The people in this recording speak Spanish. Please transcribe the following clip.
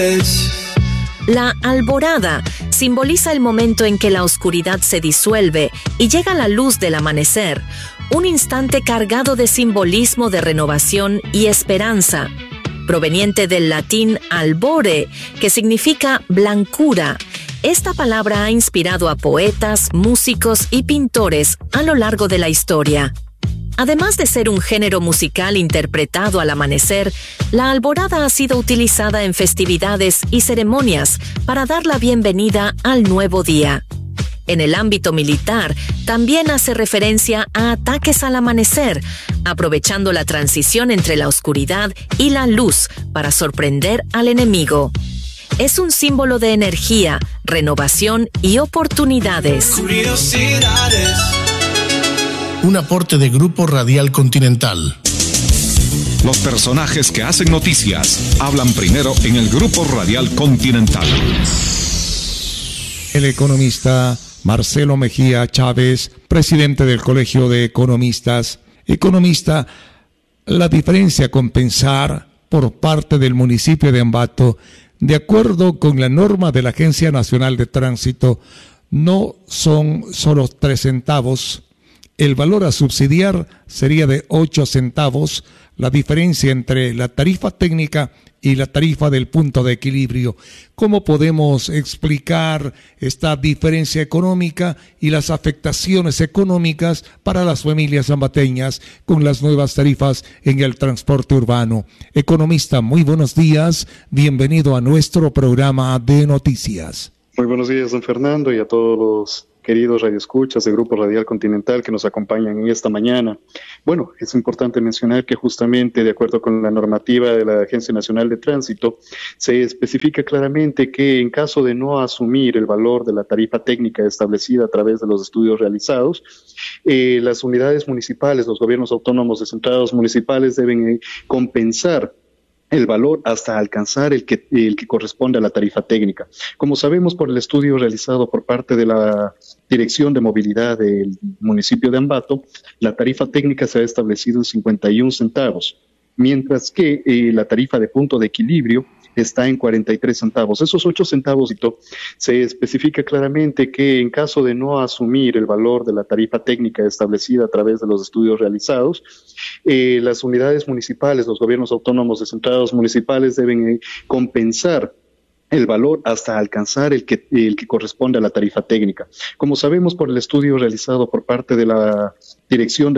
La alborada simboliza el momento en que la oscuridad se disuelve y llega la luz del amanecer, un instante cargado de simbolismo de renovación y esperanza, proveniente del latín albore, que significa blancura. Esta palabra ha inspirado a poetas, músicos y pintores a lo largo de la historia. Además de ser un género musical interpretado al amanecer, la alborada ha sido utilizada en festividades y ceremonias para dar la bienvenida al nuevo día. En el ámbito militar, también hace referencia a ataques al amanecer, aprovechando la transición entre la oscuridad y la luz para sorprender al enemigo. Es un símbolo de energía, renovación y oportunidades. Curiosidades. Un aporte de Grupo Radial Continental. Los personajes que hacen noticias hablan primero en el Grupo Radial Continental. El economista Marcelo Mejía Chávez, presidente del Colegio de Economistas. Economista, la diferencia a compensar por parte del municipio de Ambato, de acuerdo con la norma de la Agencia Nacional de Tránsito, no son solo 3 centavos. El valor a subsidiar sería de 8 centavos, la diferencia entre la tarifa técnica y la tarifa del punto de equilibrio. ¿Cómo podemos explicar esta diferencia económica y las afectaciones económicas para las familias ambateñas con las nuevas tarifas en el transporte urbano? Economista, muy buenos días, bienvenido a nuestro programa de noticias. Muy buenos días, don Fernando, y a todos los queridos radioescuchas de Grupo Radial Continental que nos acompañan en esta mañana. Bueno, es importante mencionar que justamente de acuerdo con la normativa de la Agencia Nacional de Tránsito, se especifica claramente que en caso de no asumir el valor de la tarifa técnica establecida a través de los estudios realizados, las unidades municipales, los gobiernos autónomos descentralizados municipales deben compensar el valor hasta alcanzar el que corresponde a la tarifa técnica. Como sabemos por el estudio realizado por parte de la Dirección de Movilidad del municipio de Ambato, la tarifa técnica se ha establecido en 51 centavos, mientras que la tarifa de punto de equilibrio está en 43 centavos. Esos 8 centavos se especifica claramente que en caso de no asumir el valor de la tarifa técnica establecida a través de los estudios realizados, las unidades municipales, los gobiernos autónomos descentralizados municipales deben compensar el valor hasta alcanzar el que corresponde a la tarifa técnica. Como sabemos por el estudio realizado por parte de la Dirección de